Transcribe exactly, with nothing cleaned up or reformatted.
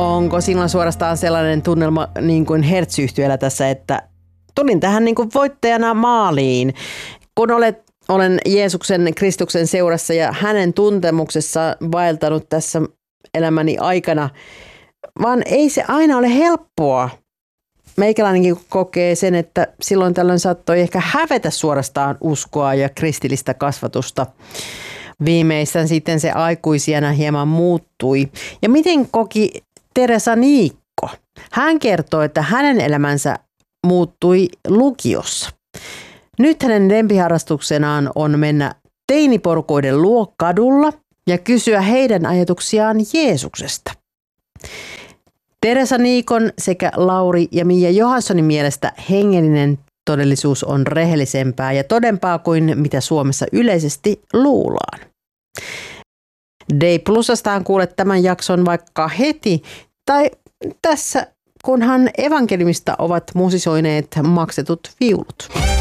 Onko sinulla suorastaan sellainen tunnelma niin kuin Hertz-yhtyeellä tässä, että tulin tähän niin kuin voittajana maaliin, kun olet, olen Jeesuksen Kristuksen seurassa ja hänen tuntemuksessa vaeltanut tässä elämäni aikana, vaan ei se aina ole helppoa. Meikäläinenkin kokee sen, että silloin tällöin saattoi ehkä hävetä suorastaan uskoa ja kristillistä kasvatusta. Viimeistään sitten se aikuisiänä hieman muuttui. Ja miten koki Teresa Niikko? Hän kertoo, että hänen elämänsä muuttui lukiossa. Nyt hänen lempiharrastuksenaan on mennä teiniporukoiden luo kadulla ja kysyä heidän ajatuksiaan Jeesuksesta. Teresa Niikon sekä Lauri ja Mia Johanssonin mielestä hengellinen todellisuus on rehellisempää ja todempaa kuin mitä Suomessa yleisesti luullaan. Day Plusastaan kuulet tämän jakson vaikka heti tai tässä, kunhan evankeliumista ovat musisoineet maksetut viulut.